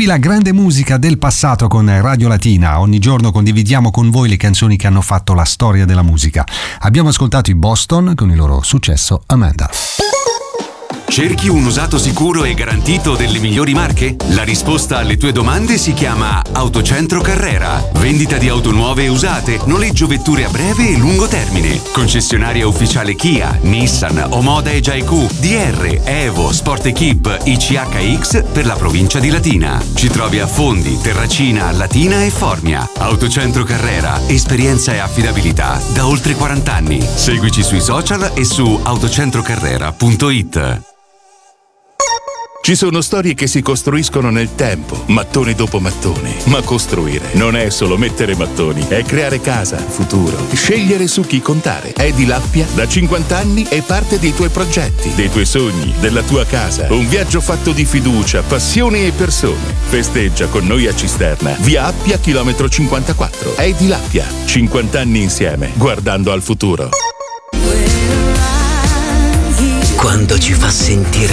la grande musica del passato con Radio Latina. Ogni giorno condividiamo con voi le canzoni che hanno fatto la storia della musica. Abbiamo ascoltato i Boston con il loro successo Amanda. Cerchi un usato sicuro e garantito delle migliori marche? La risposta alle tue domande si chiama Autocentro Carrera. Vendita di auto nuove e usate, noleggio vetture a breve e lungo termine. Concessionaria ufficiale Kia, Nissan, Omoda e Jaiku, DR, Evo, Sport Equip, ICHX per la provincia di Latina. Ci trovi a Fondi, Terracina, Latina e Formia. Autocentro Carrera, esperienza e affidabilità da oltre 40 anni. Seguici sui social e su autocentrocarrera.it. Ci sono storie che si costruiscono nel tempo, mattone dopo mattone. Ma costruire non è solo mettere mattoni, è creare casa, futuro, scegliere su chi contare. Edilappia da 50 anni è parte dei tuoi progetti, dei tuoi sogni, della tua casa. Un viaggio fatto di fiducia, passione e persone. Festeggia con noi a Cisterna, via Appia, chilometro 54. Edilappia, 50 anni insieme, guardando al futuro. Quando ci fa sentire